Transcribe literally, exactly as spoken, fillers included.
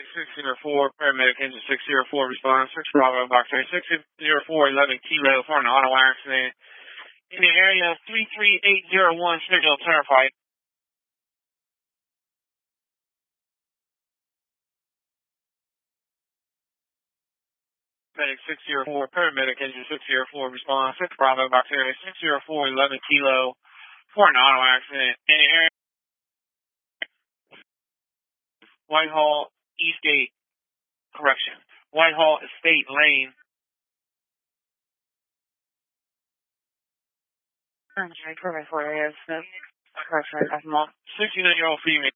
six zero four, paramedic engine six zero four, response, six Bravo, box area six zero four, eleven Kilo, for an auto accident in the area three three eight zero one, scheduled firefight. Paramedic six zero four, paramedic engine six zero four, response, six Bravo, box area six zero four, eleven Kilo, for an auto accident in the area Whitehall, Eastgate, correction, Whitehall Estate Lane. I'm sorry, provide four areas. Correction, sixty-nine-year-old female.